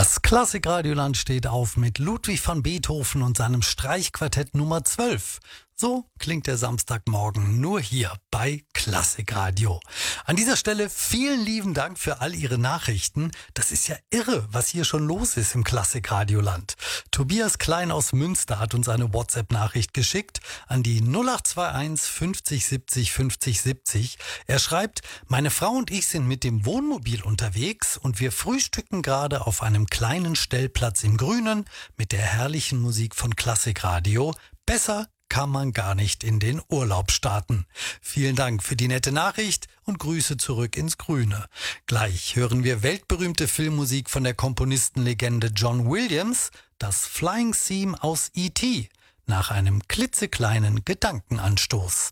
Das Klassikradioland steht auf mit Ludwig van Beethoven und seinem Streichquartett Nummer 12. So klingt der Samstagmorgen nur hier bei Klassikradio. An dieser Stelle vielen lieben Dank für all Ihre Nachrichten. Das ist ja irre, was hier schon los ist im Klassikradioland. Tobias Klein aus Münster hat uns eine WhatsApp-Nachricht geschickt an die 0821 50 70 50 70. Er schreibt, meine Frau und ich sind mit dem Wohnmobil unterwegs und wir frühstücken gerade auf einem kleinen Stellplatz im Grünen mit der herrlichen Musik von Klassikradio. Besser kann man gar nicht in den Urlaub starten. Vielen Dank für die nette Nachricht und Grüße zurück ins Grüne. Gleich hören wir weltberühmte Filmmusik von der Komponistenlegende John Williams, das Flying Theme aus E.T., nach einem klitzekleinen Gedankenanstoß.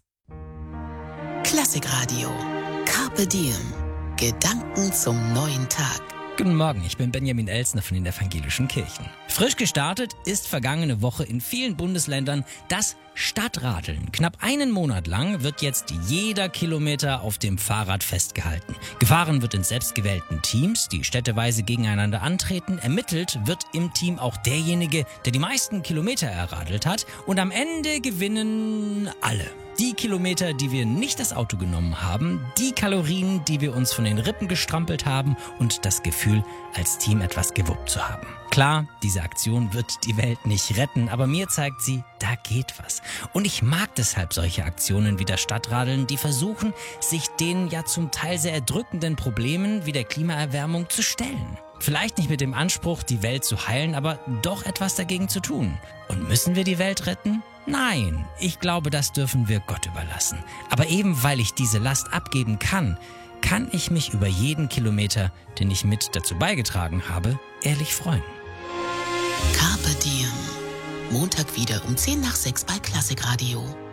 Klassikradio. Carpe Diem. Gedanken zum neuen Tag. Guten Morgen, ich bin Benjamin Elsner von den Evangelischen Kirchen. Frisch gestartet ist vergangene Woche in vielen Bundesländern das Stadtradeln. Knapp einen Monat lang wird jetzt jeder Kilometer auf dem Fahrrad festgehalten. Gefahren wird in selbstgewählten Teams, die städteweise gegeneinander antreten. Ermittelt wird im Team auch derjenige, der die meisten Kilometer erradelt hat. Und am Ende gewinnen alle. Die Kilometer, die wir nicht das Auto genommen haben, die Kalorien, die wir uns von den Rippen gestrampelt haben und das Gefühl, als Team etwas gewuppt zu haben. Klar, diese Aktion wird die Welt nicht retten, aber mir zeigt sie, da geht was. Und ich mag deshalb solche Aktionen wie das Stadtradeln, die versuchen, sich den ja zum Teil sehr erdrückenden Problemen wie der Klimaerwärmung zu stellen. Vielleicht nicht mit dem Anspruch, die Welt zu heilen, aber doch etwas dagegen zu tun. Und müssen wir die Welt retten? Nein, ich glaube, das dürfen wir Gott überlassen. Aber eben weil ich diese Last abgeben kann ich mich über jeden Kilometer, den ich mit dazu beigetragen habe, ehrlich freuen. Carpe Diem. Montag wieder um 5:10 bei Klassikradio.